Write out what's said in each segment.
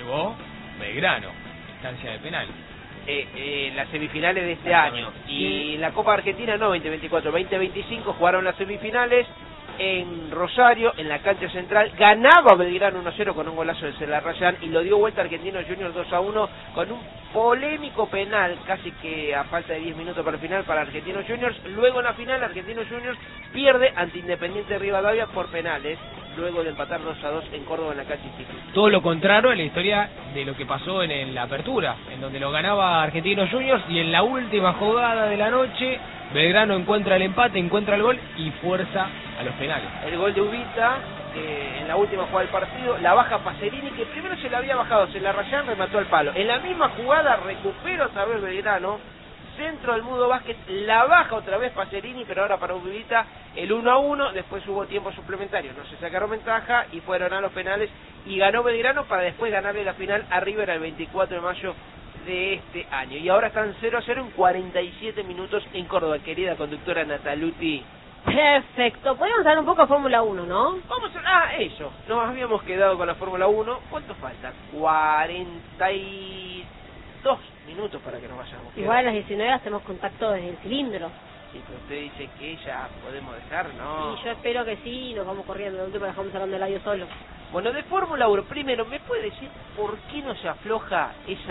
llevó Belgrano, instancia de penal. Las semifinales de este año. Y la Copa Argentina no, 2024, 2025 jugaron las semifinales en Rosario, en la cancha central. Ganaba Belgrano 1-0 con un golazo de Celarrayán y lo dio vuelta Argentinos Juniors 2-1 con un polémico penal, casi que a falta de 10 minutos para el final para Argentinos Juniors. Luego en la final Argentinos Juniors pierde ante Independiente Rivadavia por penales, luego de empatar 2-2 en Córdoba en la cancha Instituto. Todo lo contrario en la historia de lo que pasó en la apertura, en donde lo ganaba Argentinos Juniors y en la última jugada de la noche Belgrano encuentra el empate, encuentra el gol y fuerza a los penales. El gol de Ubita en la última jugada del partido, la baja Pacerini, que primero se la había bajado, se la Celarrayán, remató al palo. En la misma jugada recupera otra vez Belgrano, centro del Mudo Vázquez, la baja otra vez Pacerini, pero ahora para Ubita el 1-1, después hubo tiempo suplementario, no se sacaron ventaja y fueron a los penales y ganó Belgrano para después ganarle la final a River el 24 de mayo de este año. Y ahora están 0-0 en 47 minutos en Córdoba, querida conductora Nataluti. Perfecto, podemos hablar un poco de Fórmula 1, ¿no? Vamos a... eso, nos habíamos quedado con la Fórmula 1. ¿Cuánto falta? 42 minutos para que nos vayamos. Igual a las 19 hacemos contacto desde el cilindro. Sí, pero usted dice que ya podemos dejar, ¿no? Y yo espero que sí, y nos vamos corriendo, de última dejamos hablando del audio solo. Bueno, de Fórmula 1, primero, ¿me puede decir por qué no se afloja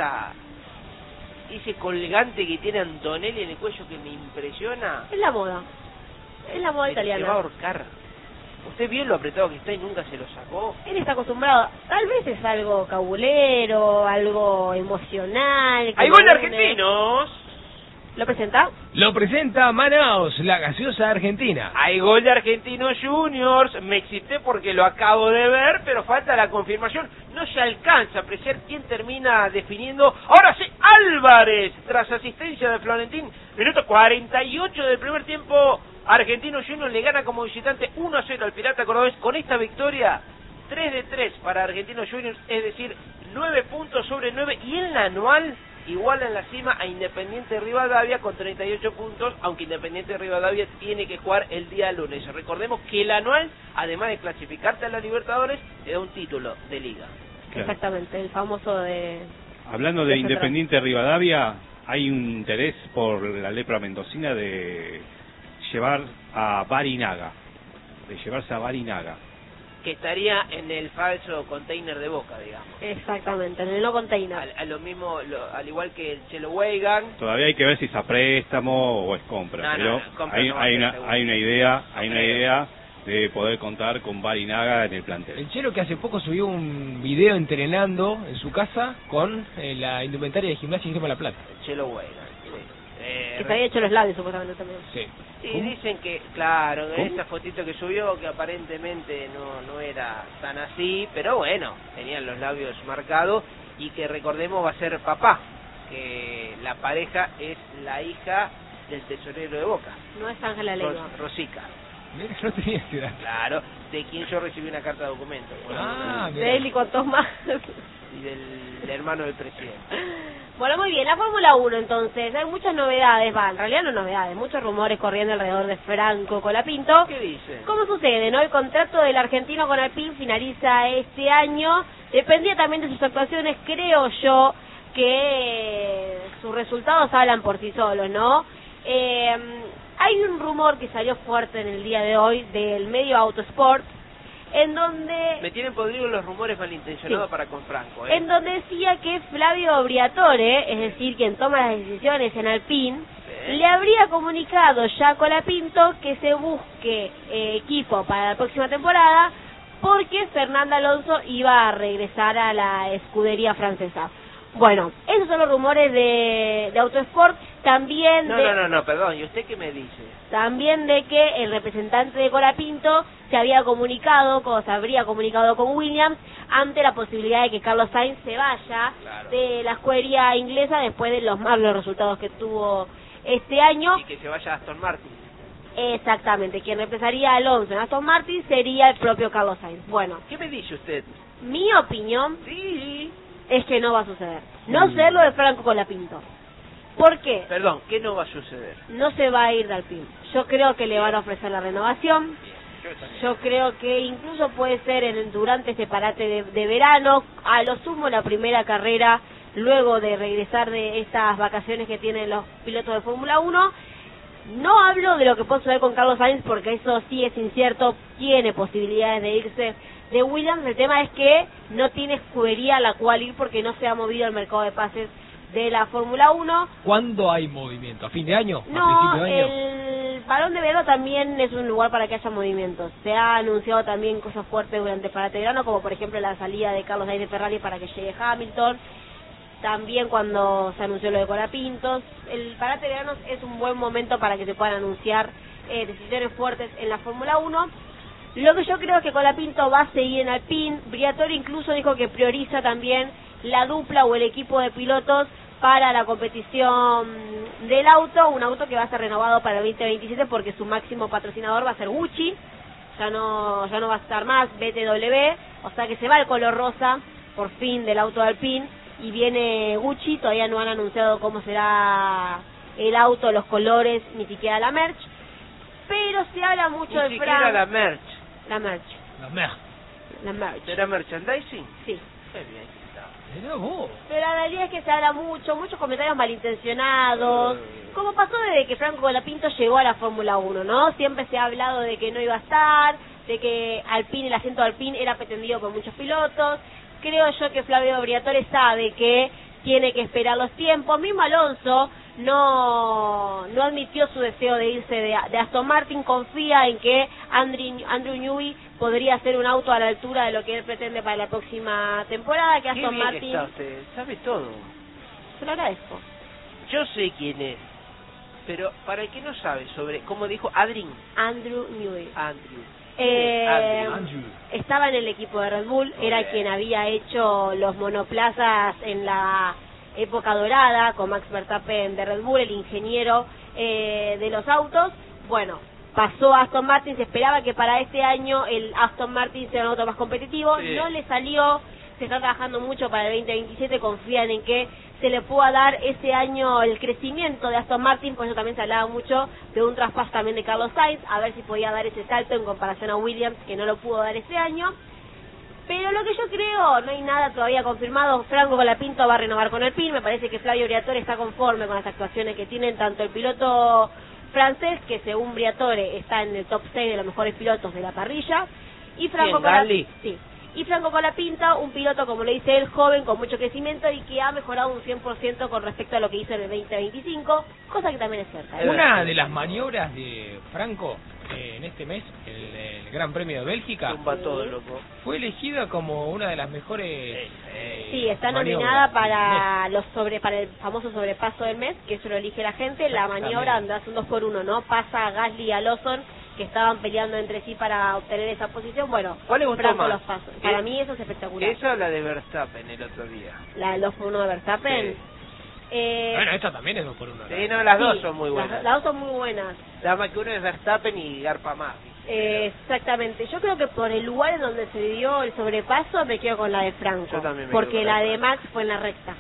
ese colgante que tiene Antonelli en el cuello que me impresiona? Es la moda. Es la moda italiana. Se va a ahorcar. Usted vio lo apretado que está y nunca se lo sacó. Él está acostumbrado. Tal vez es algo cabulero, algo emocional. ¡Hay gol de argentinos! ¿Lo presenta? Lo presenta Manaos, la gaseosa argentina. Hay gol de Argentinos Juniors. Me excité porque lo acabo de ver, pero falta la confirmación. No se alcanza a apreciar quién termina definiendo. Ahora sí, Álvarez, tras asistencia de Florentín. Minuto 48 del primer tiempo. Argentinos Juniors le gana como visitante 1-0 al Pirata Cordobés. Con esta victoria, 3-3 para Argentinos Juniors, es decir, 9 puntos sobre 9. Y en la anual iguala en la cima a Independiente Rivadavia con 38 puntos, aunque Independiente Rivadavia tiene que jugar el día lunes. Recordemos que el anual, además de clasificarte a la Libertadores, te da un título de liga. Claro. Exactamente, el famoso de... Hablando de Independiente Rivadavia, hay un interés por la lepra mendocina de llevar a Barinaga, que estaría en el falso container de Boca, digamos. Exactamente, en el no container. Al igual que el Chelo Weigan. Todavía hay que ver si es a préstamo o es compra, pero hay una idea de poder contar con Barinaga en el plantel. El Chelo que hace poco subió un video entrenando en su casa con la indumentaria de Gimnasia y Grima La Plata. El Chelo Weigan. Que se había hecho los labios supuestamente también. Sí. Sí, dicen que, claro, esa fotito que subió, que aparentemente no era tan así, pero bueno, tenían los labios marcados, y que recordemos va a ser papá, que la pareja es la hija del tesorero de Boca. No es Ángela Leiva. Rosica. Mira, no tenía ciudad. Claro, de quien yo recibí una carta de documento. De él y cuantos más. Y del hermano del presidente. Bueno, muy bien, la Fórmula 1 entonces, hay muchas novedades, en realidad no novedades, muchos rumores corriendo alrededor de Franco Colapinto. ¿Qué dice? ¿Cómo sucede, no? El contrato del argentino con Alpine finaliza este año, dependía también de sus actuaciones, creo yo que sus resultados hablan por sí solos, ¿no? Hay un rumor que salió fuerte en el día de hoy del medio Autosport, en donde... Me tienen podridos los rumores malintencionados para con Franco, En donde decía que Flavio Briatore, es decir, quien toma las decisiones en Alpine, le habría comunicado ya a Colapinto que se busque equipo para la próxima temporada, porque Fernando Alonso iba a regresar a la escudería francesa. Bueno, esos son los rumores de Autosport. También No, perdón, ¿y usted qué me dice? También de que el representante de Colapinto se habría comunicado con Williams ante la posibilidad de que Carlos Sainz se vaya de la escudería inglesa después de los malos resultados que tuvo este año. Y que se vaya a Aston Martin. Exactamente, quien reemplazaría a Alonso en Aston Martin sería el propio Carlos Sainz. Bueno, ¿qué me dice usted? Mi opinión es que no va a suceder. No sé lo de Franco Colapinto. ¿Por qué? Perdón, ¿qué no va a suceder? No se va a ir de Alpine. Yo creo que le van a ofrecer la renovación. Yo creo que incluso puede ser durante este parate de verano, a lo sumo la primera carrera, luego de regresar de estas vacaciones que tienen los pilotos de Fórmula 1. No hablo de lo que puede suceder con Carlos Sainz, porque eso sí es incierto, tiene posibilidades de irse de Williams. El tema es que no tiene escudería a la cual ir porque no se ha movido el mercado de pases de la Fórmula 1. ¿Cuándo hay movimiento? ¿A fin de año? No, ¿A principio de año? El Balón de Verano también es un lugar para que haya movimientos. Se ha anunciado también cosas fuertes durante el parate de verano, como por ejemplo la salida de Carlos Sainz de Ferrari para que llegue Hamilton. También cuando se anunció lo de Colapintos. El parate de verano es un buen momento para que se puedan anunciar decisiones fuertes en la Fórmula 1. Lo que yo creo es que Colapinto va a seguir en Alpine. Briatore incluso dijo que prioriza también la dupla o el equipo de pilotos para la competición del auto, un auto que va a ser renovado para el 2027 porque su máximo patrocinador va a ser Gucci, ya no va a estar más BTW, o sea que se va el color rosa por fin del auto de Alpine y viene Gucci. Todavía no han anunciado cómo será el auto, los colores, ni siquiera la merch, pero se habla mucho de Frank. La merch. La merch. La merch. ¿Será merchandising? Sí. Qué bien. Mirá vos. Pero la realidad es que se habla muchos comentarios malintencionados, como pasó desde que Franco Colapinto llegó a la Fórmula 1, ¿no? Siempre se ha hablado de que no iba a estar, de que Alpine, el asiento de Alpine era pretendido por muchos pilotos. Creo yo que Flavio Briatore sabe que tiene que esperar los tiempos. Mismo Alonso no admitió su deseo de irse de Aston Martin, confía en que Andrew Newey podría hacer un auto a la altura de lo que él pretende para la próxima temporada, que Aston Martin... Está usted, sabe todo. Se lo agradezco. Yo sé quién es, pero para el que no sabe sobre, ¿cómo dijo? Andrew Newey. Andrew. Estaba en el equipo de Red Bull, era quien había hecho los monoplazas en la época dorada con Max Verstappen de Red Bull, el ingeniero de los autos. Bueno, pasó a Aston Martin, se esperaba que para este año el Aston Martin sea un auto más competitivo, no le salió, se está trabajando mucho para el 2027, confían en que se le pueda dar ese año el crecimiento de Aston Martin, por eso también se hablaba mucho de un traspaso también de Carlos Sainz, a ver si podía dar ese salto en comparación a Williams, que no lo pudo dar ese año. Pero lo que yo creo, no hay nada todavía confirmado. Franco Colapinto va a renovar con el PIN. Me parece que Flavio Briatore está conforme con las actuaciones que tienen tanto el piloto francés, que según Briatore está en el top 6 de los mejores pilotos de la parrilla, y Franco Colapinto, un piloto, como le dice él, joven, con mucho crecimiento y que ha mejorado un 100% con respecto a lo que hizo en el 2025, cosa que también es cierta. Una de las maniobras de Franco en este mes, el Gran Premio de Bélgica, todo, loco. fue elegida como una de las mejores. Sí, está nominada para el famoso sobrepaso del mes, que eso lo elige la gente. La maniobra donde hace un 2x1, ¿no? Pasa a Gasly y a Lawson, que estaban peleando entre sí para obtener esa posición. Bueno, ¿cuál le gustó más? Los pasos. Para mí eso es espectacular. Esa o la de Verstappen el otro día. ¿La del 2x1 de Verstappen? Sí. Bueno, esta también es 2x1. Sí, no, las dos son muy buenas. Las dos son muy buenas. Nada más que uno es Verstappen y garpa más. Exactamente. Yo creo que por el lugar en donde se dio el sobrepaso me quedo con la de Franco. Yo también me porque quedo con la de Max fue en la recta.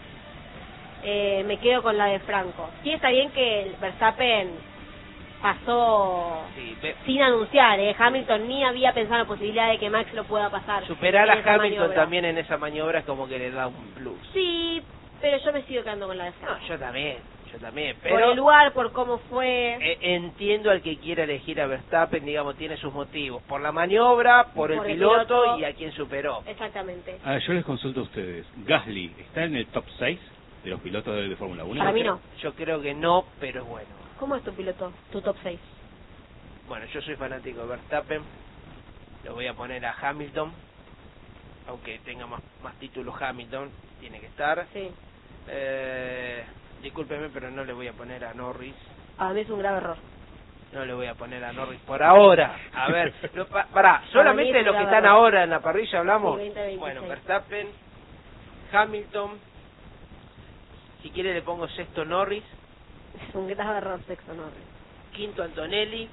Me quedo con la de Franco. Sí, está bien que el Verstappen pasó sin anunciar. Hamilton ni había pensado en la posibilidad de que Max lo pueda pasar. Superar a Hamilton maniobra. También en esa maniobra es como que le da un plus. Sí, pero yo me sigo quedando con la de Franco. No, yo también, pero por el lugar, por cómo fue. Entiendo al que quiera elegir a Verstappen, digamos, tiene sus motivos, por la maniobra, por el piloto y a quien superó. Exactamente. A ver, yo les consulto a ustedes, ¿Gasly está en el top 6 de los pilotos de Fórmula 1? Para mí no. Yo creo que no, pero es bueno. ¿Cómo es tu piloto, tu top 6? Bueno, yo soy fanático de Verstappen, lo voy a poner a Hamilton, aunque tenga más títulos Hamilton, tiene que estar. Sí. Discúlpeme, pero no le voy a poner a Norris. A mí es un grave error. No le voy a poner a Norris por ahora. A ver, solamente de los que están ahora en la parrilla hablamos. Sí, 20, bueno, Verstappen, Hamilton, si quiere le pongo sexto Norris. Es un grave error sexto Norris. Quinto Antonelli.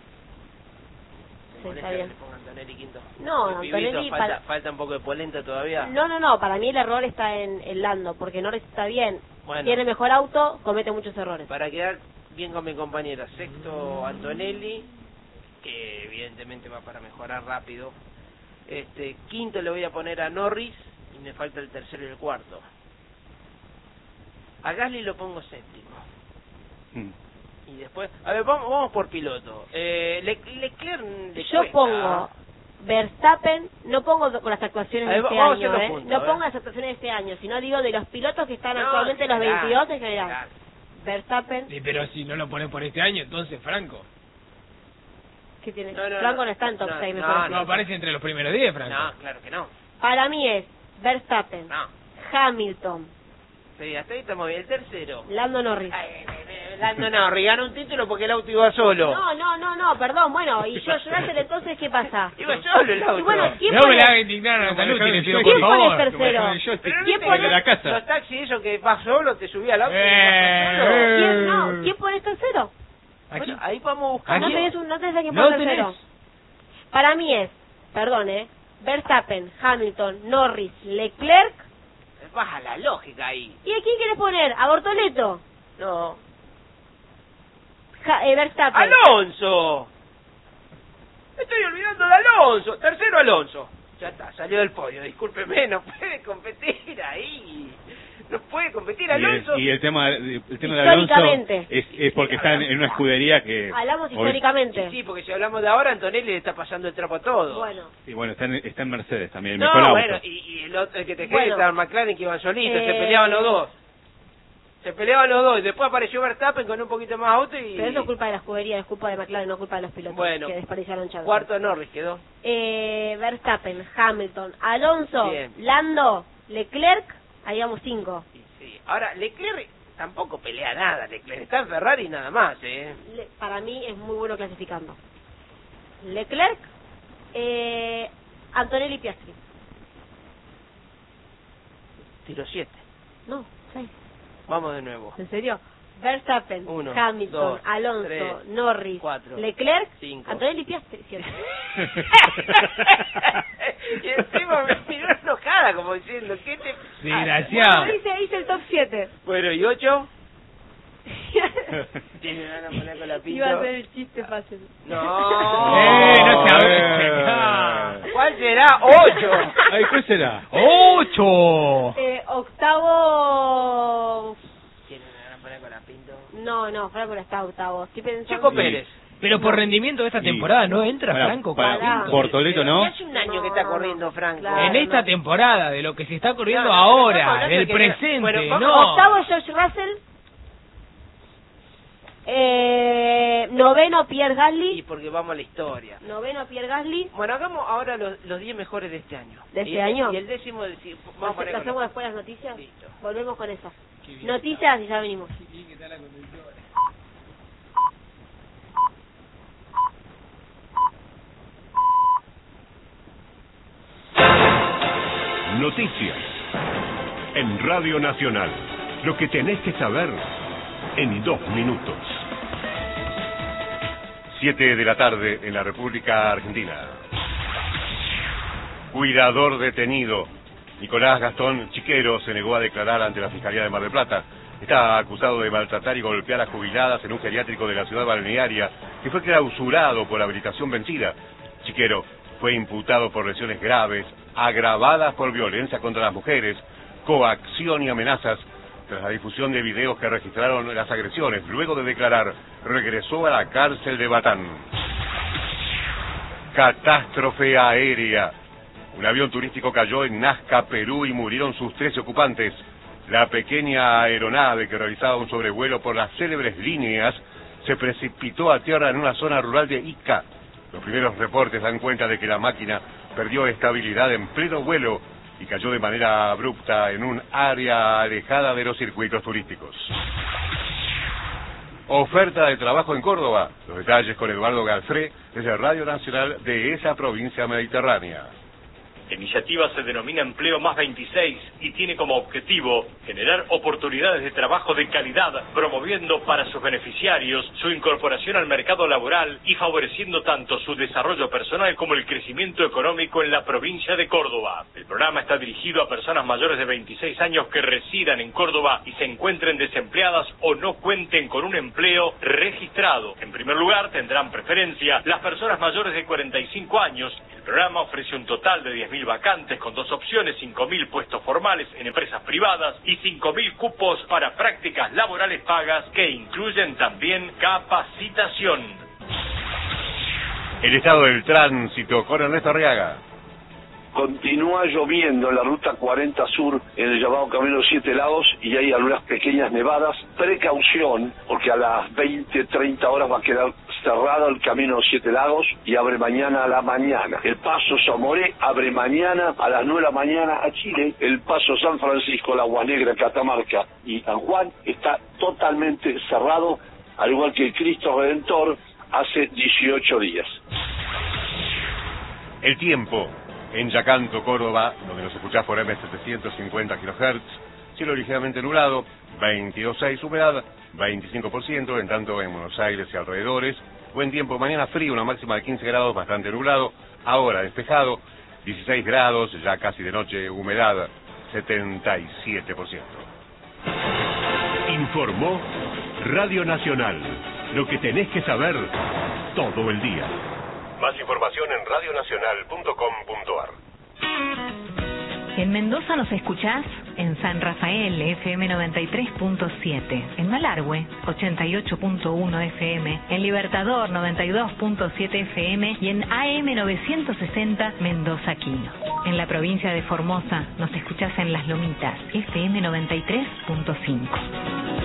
Sí, está bien. Le pongo Antonelli quinto. No, Antonelli falta un poco de polenta todavía. No, para mí el error está en Lando, porque Norris está bien, tiene mejor auto, comete muchos errores. Para quedar bien con mi compañera, sexto Antonelli, que evidentemente va para mejorar rápido. Quinto le voy a poner a Norris y me falta el tercero y el cuarto. A Gasly lo pongo séptimo. Y después, a ver, vamos por piloto. Leclerc yo pongo Verstappen, no pongo con las actuaciones de este año, no pongo las actuaciones de este año, sino digo de los pilotos que están actualmente los 22 en general. Verstappen. Sí, pero si no lo pones por este año, entonces Franco. ¿Qué tiene? Franco no está en top 6, no aparece entre los primeros 10, Franco. No, claro que no. Para mí es Verstappen, Hamilton. Sí, hasta ahí estamos bien. El tercero. Lando Norris. Lando Norris ganó un título porque el auto iba solo. No, perdón. Bueno, y George Russell, entonces, ¿qué pasa? Iba solo el auto. Y bueno, ¿quién no pone? me la haga indignar a Salud, ¿Quién pone tercero? ¿Quién pone la casa? Los taxis esos que vas solo, te subí al auto ¿Quién pone tercero? Bueno, ahí vamos a buscar. No tenés a quién poner tercero. Para mí es, Verstappen, Hamilton, Norris, Leclerc. Baja la lógica ahí. ¿Y a quién quieres poner? ¿A Bortoleto? No. Verstappen. ¡Alonso! Me estoy olvidando de Alonso. Tercero Alonso. Ya está, salió del podio. Discúlpeme, no puede competir ahí. No puede competir Alonso. Y el tema de Alonso es porque está en una escudería que... Hablamos históricamente. Sí, porque si hablamos de ahora, Antonelli le está pasando el trapo a todo. Bueno. Y bueno, está en Mercedes también, el no, mejor auto. Bueno, y el otro, el que te queda está en McLaren, que iban solitos, se peleaban los dos. Y después apareció Verstappen con un poquito más auto y... Pero eso es culpa de la escudería, es culpa de McLaren, no es culpa de los pilotos que desperdiciaron chances. Cuarto Norris quedó. Verstappen, Hamilton, Alonso, Bien. Lando, Leclerc, ahí vamos 5. Sí. Ahora, Leclerc tampoco pelea nada, Leclerc está en Ferrari nada más, Para mí es muy bueno clasificando. Leclerc, Antonelli, Piastri. Tiro 7. No, 6. Vamos de nuevo. ¿En serio? Verstappen, 1, Hamilton, 2, Alonso, 3, Norris, 4, Leclerc, 5. Antonelli, Piastri, 7. Y encima me miró enojada como diciendo, ¿qué te...? Desgraciado. Hice el top 7. Bueno, ¿y 8? ¿Tiene ganas de poner con la pinta? Iba a ser el chiste fácil. No. No se abre. ¿Cuál será? 8. Ay, ¿cuál será? 8. Octavo... ¿Tiene ganas de poner con la pinta? No, Franco no está octavo. Estoy pensando... Checo Pérez. Pero por rendimiento de esta temporada no entra Franco. Bortoleto, ¿no? Hace un año que está corriendo Franco. Claro. En esta temporada, de lo que se está corriendo ahora, del presente, bueno, no. Octavo George Russell. Noveno Pierre Gasly. Y porque vamos a la historia. Noveno Pierre Gasly. Bueno, hagamos ahora los 10 mejores de este año. ¿De este año? Y el décimo del... Vamos a poner ¿Lo hacemos después las noticias? Listo. Volvemos con eso. Noticias y ya venimos. Noticias en Radio Nacional. Lo que tenés que saber en 2 minutos. 7 de la tarde en la República Argentina. Cuidador detenido. Nicolás Gastón Chiquero se negó a declarar ante la Fiscalía de Mar del Plata. Está acusado de maltratar y golpear a jubiladas en un geriátrico de la ciudad balnearia que fue clausurado por habilitación vencida. Chiquero fue imputado por lesiones graves, agravadas por violencia contra las mujeres, coacción y amenazas. Tras la difusión de videos que registraron las agresiones, luego de declarar, regresó a la cárcel de Batán. Catástrofe aérea. Un avión turístico cayó en Nazca, Perú, y murieron sus 13 ocupantes. La pequeña aeronave que realizaba un sobrevuelo por las célebres líneas se precipitó a tierra en una zona rural de Ica. Los primeros reportes dan cuenta de que la máquina perdió estabilidad en pleno vuelo y cayó de manera abrupta en un área alejada de los circuitos turísticos. Oferta de trabajo en Córdoba. Los detalles con Eduardo Galfré desde Radio Nacional de esa provincia mediterránea. La iniciativa se denomina Empleo Más 26 y tiene como objetivo generar oportunidades de trabajo de calidad, promoviendo para sus beneficiarios su incorporación al mercado laboral y favoreciendo tanto su desarrollo personal como el crecimiento económico en la provincia de Córdoba. El programa está dirigido a personas mayores de 26 años que residan en Córdoba y se encuentren desempleadas o no cuenten con un empleo registrado. En primer lugar, tendrán preferencia las personas mayores de 45 años. El programa ofrece un total de 10.000 vacantes con dos opciones: 5.000 puestos formales en empresas privadas y 5.000 cupos para prácticas laborales pagas que incluyen también capacitación. El estado del tránsito con Ernesto Arriaga. Continúa lloviendo en la ruta 40 Sur, en el llamado Camino 7 Lagos, y hay algunas pequeñas nevadas. Precaución, porque a las 20-30 horas va a quedar cerrado el Camino 7 Lagos y abre mañana a la mañana. El paso Zamoré abre mañana a las 9 de la mañana a Chile. El paso San Francisco, la Agua Negra, Catamarca y San Juan está totalmente cerrado, al igual que el Cristo Redentor hace 18 días. El tiempo. En Yacanto, Córdoba, donde nos escuchás por M750 kHz, cielo ligeramente nublado, 22,6, humedad 25%, en tanto en Buenos Aires y alrededores, buen tiempo, mañana frío, una máxima de 15 grados, bastante nublado, ahora despejado, 16 grados, ya casi de noche, humedad 77%. Informó Radio Nacional, lo que tenés que saber todo el día. Más información en radionacional.com.ar. En Mendoza nos escuchás en San Rafael, FM 93.7, en Malargüe, 88.1 FM, en Libertador, 92.7 FM y en AM 960 Mendoza Quino. En la provincia de Formosa nos escuchás en Las Lomitas, FM 93.5.